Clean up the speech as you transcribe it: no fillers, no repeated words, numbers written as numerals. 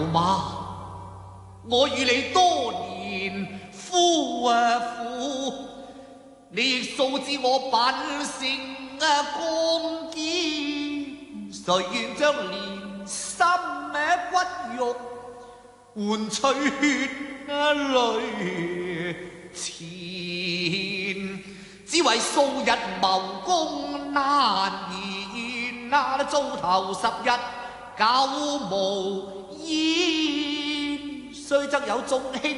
媽，我與你多年夫婦，你亦素知我品性剛堅，誰願將連心骨肉換取血淚錢，只為數日謀功難言，糟頭10日久無煙，雖則有眾卿